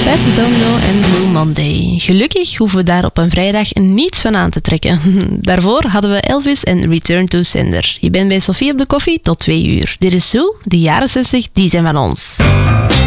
Fats Domino en Blue Monday. Gelukkig hoeven we daar op een vrijdag niets van aan te trekken. Daarvoor hadden we Elvis en Return to Sender. Je bent bij Sophie op de koffie tot 2 uur. Dit is Sue, de jaren 60, die zijn van ons.